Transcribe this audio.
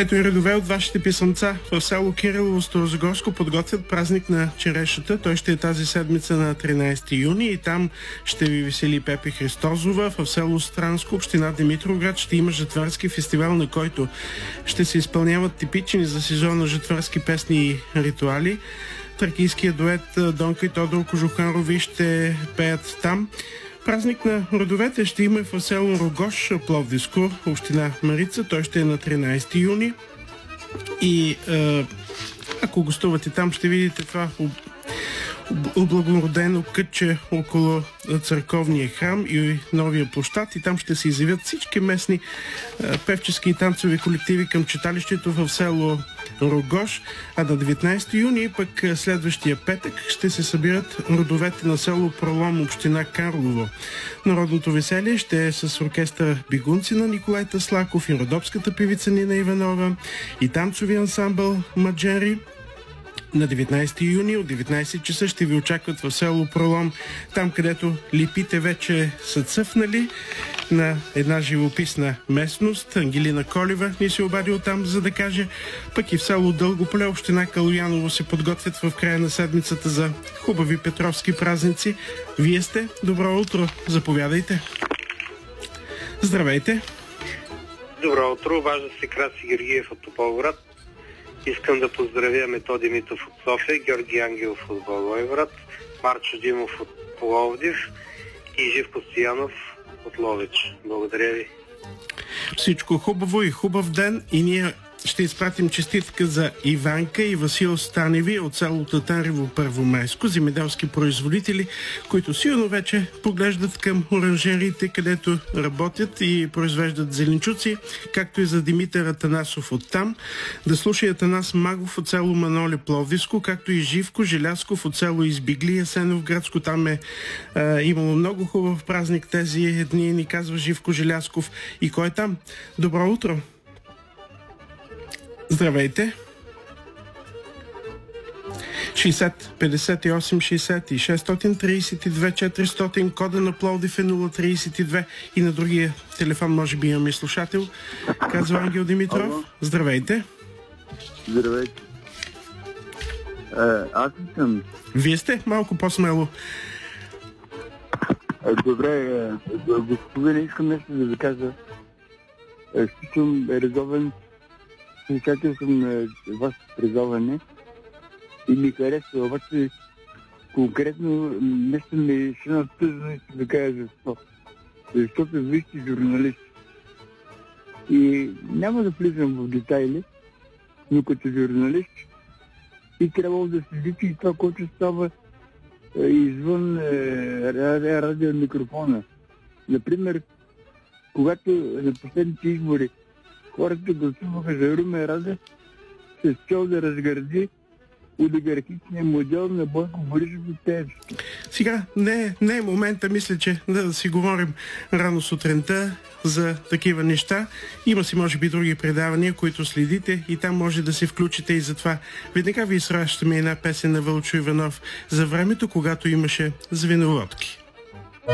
Ето и редове от вашите писъмца. В село Кирилово, Старозагорско подготвят празник на черешата. Той ще е тази седмица на 13 юни и там ще ви весели Пепи Христозова. В село Странско, община Димитровград, ще има жатварски фестивал, на който ще се изпълняват типични за сезона жатварски песни и ритуали. Тракийският дует Донка и Тодор Кожухарови ще пеят там. Празник на родовете ще има в село Рогош, Пловдивско, община Марица. Той ще е на 13 юни. И ако гостувате там, ще видите това облагородено кътче около църковния храм и новия площад. И там ще се изявят всички местни певчески и танцови колективи към читалището в село Рогош. А на 19 юни, пък следващия петък, ще се събират родовете на село Пролом, община Карлово. Народното веселие ще е с оркестър Бигунци на Николай Таслаков и родопската певица Нина Иванова и танцови ансамбъл Маджери. На 19 юни от 19 часа ще ви очакват в село Пролом, там където липите вече са цъфнали на една живописна местност. Ангелина Колева ни се обади оттам, за да каже. Пък и в село Дългополе, община Калояново, се подготвят в края на седмицата за хубави петровски празници. Вие сте. Добро утро. Заповядайте. Здравейте. Добро утро. Важда се Краси Георгиев от Тополград. Искам да поздравя Методи Митов от София, Георги Ангелов от Благоевград, Марчо Димов от Пловдив и Живко Стоянов от Ловеч. Благодаря ви. Всичко хубаво и хубав ден, и ние ще изпратим честитка за Иванка и Васил Станеви от село Татарево, Първомайско, земеделски производители, които силно вече поглеждат към оранжериите, където работят и произвеждат зеленчуци, както и за Димитър Атанасов от там. Да слуша Атанас Магов от село Маноле, Пловдивско, както и Живко Желясков от село Избигли, Асеновградско. Там е имало много хубав празник тези дни, ни казва Живко Желясков. И кой е там? Добро утро! Здравейте! 60 58 60 и 632 400, кода на Пловдив е 032 и на другия телефон може би имаме слушател. Казва Ангел Димитров. Ало. Здравейте! Здравейте! Аз съм. Вие сте малко по-смело. Добре, господин, искам нещо да ви кажа. Съм редовен слушател съм на вашето предаване и ми харесва, обаче конкретно нещо ми ще натъжно и ще ви кажа защо. Защото вие сте журналист. И няма да влизам в детайли, но като журналист и трябва да следите и това, което става извън радиомикрофона. Например, когато на последните избори хората гласуваха за Румен Радев с цел да разгради олигархичния модел на Бойко Борисов и Пеевски. Сега не е момента, мисля, че да си говорим рано сутринта за такива неща. Има си, може би, други предавания, които следите и там може да се включите и затова. Веднага ви изращаме една песен на Вълчо Иванов за времето, когато имаше звеноводки.